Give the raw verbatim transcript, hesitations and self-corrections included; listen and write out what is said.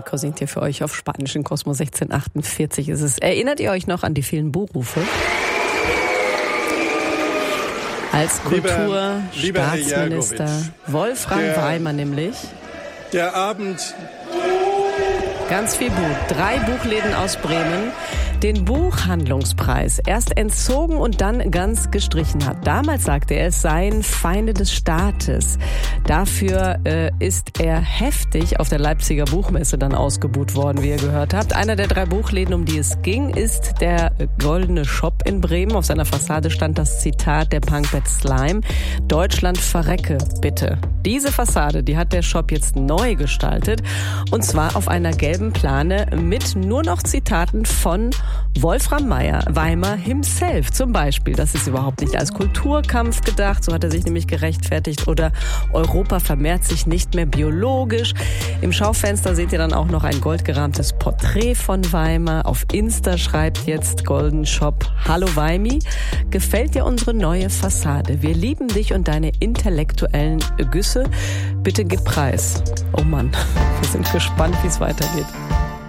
Rico singt hier für euch auf Spanisch in Cosmo sechzehn achtundvierzig ist es. Erinnert ihr euch noch an die vielen Buhrufe? Als Kulturstaatsminister Wolfram der, Weimer nämlich. Der Abend. Ganz viel Buch. Drei Buchläden aus Bremen den Buchhandlungspreis erst entzogen und dann ganz gestrichen hat. Damals sagte er, es seien Feinde des Staates. Dafür äh, ist er heftig auf der Leipziger Buchmesse dann ausgebuht worden, wie ihr gehört habt. Einer der drei Buchläden, um die es ging, ist der Goldene Shop in Bremen. Auf seiner Fassade stand das Zitat der Punkband Slime: Deutschland verrecke, bitte. Diese Fassade, die hat der Shop jetzt neu gestaltet, und zwar auf einer gelben Plane mit nur noch Zitaten von Wolfram Meyer, Weimer himself zum Beispiel. Das ist überhaupt nicht als Kulturkampf gedacht, so hat er sich nämlich gerechtfertigt. Oder Europa vermehrt sich nicht mehr biologisch. Im Schaufenster seht ihr dann auch noch ein goldgerahmtes Porträt von Weimer. Auf Insta schreibt jetzt Golden Shop: Hallo Weimi, gefällt dir unsere neue Fassade? Wir lieben dich und deine intellektuellen Güsse. Bitte gib Preis. Oh Mann, wir sind gespannt, wie es weitergeht.